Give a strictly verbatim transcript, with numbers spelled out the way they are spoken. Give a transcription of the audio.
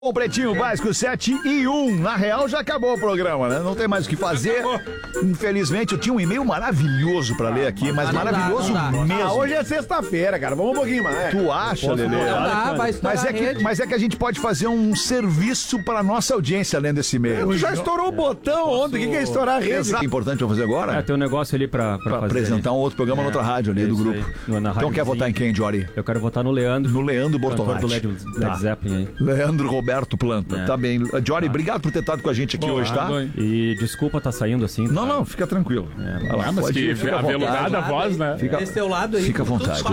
O Pretinho Básico sete e um. Na real, já acabou o programa, né? Não tem mais o que fazer. Infelizmente, eu tinha um e-mail maravilhoso pra ler aqui, mas não maravilhoso dá, não dá. mesmo. Ah, hoje é sexta-feira, cara. Vamos um pouquinho mais. Tu acha, Lelê? Não dá, vai estourar Mas é, a que, rede. mas é que a gente pode fazer um serviço pra nossa audiência lendo esse e-mail. Tu já estourou o botão ontem. O que, que é estourar a rede? Exato. Importante pra fazer agora? É, tem um negócio ali pra, pra, Pra fazer apresentar ali. um outro programa É, na outra rádio ali do isso grupo. aí, no- na Então quer rádiozinha. votar em quem, Jory? Eu quero votar no Leandro. No Leandro cantor Bortolatti. do Led, Led Tá. Zeppelin aí. Leandro Roberto Planta. É. Tá bem. Jory, obrigado por ter estado com a gente aqui hoje, tá? E desculpa tá saindo assim. Não, tá? não, fica tranquilo. É, Vai lá, Ah, mas pode que ir, fica à vontade. aveludada a voz, né? Fica- Esse teu lado aí. Fica à vontade.